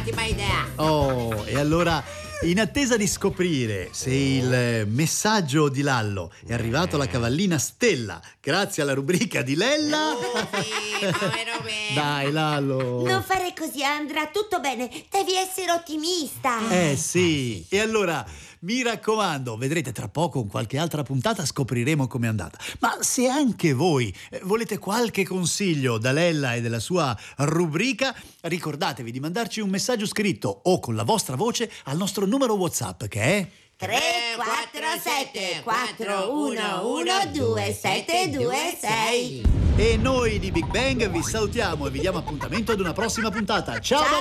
un'ottima idea. Oh, e allora, in attesa di scoprire se il messaggio di Lallo è arrivato alla cavallina Stella grazie alla rubrica di Lella. Sì, povero me. Dai, Lallo. Non fare così, Andra, tutto bene. Devi essere ottimista. Sì. E allora, mi raccomando, vedrete tra poco in qualche altra puntata scopriremo com'è andata. Ma se anche voi volete qualche consiglio da Lella e della sua rubrica, ricordatevi di mandarci un messaggio scritto o con la vostra voce al nostro numero WhatsApp che è 347 411 2726. E noi di Big Bang vi salutiamo e vi diamo appuntamento ad una prossima puntata. Ciao!